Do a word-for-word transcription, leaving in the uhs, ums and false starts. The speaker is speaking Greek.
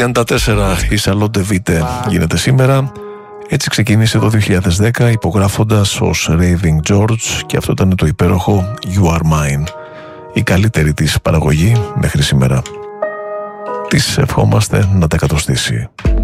τριάντα τέσσερα η Σαλόντε Βίτε γίνεται σήμερα. Έτσι ξεκίνησε το δύο χιλιάδες δέκα υπογράφοντας ως Raving George και αυτό ήταν το υπέροχο You Are Mine, η καλύτερη της παραγωγή μέχρι σήμερα. Της ευχόμαστε να τα κατοστήσει.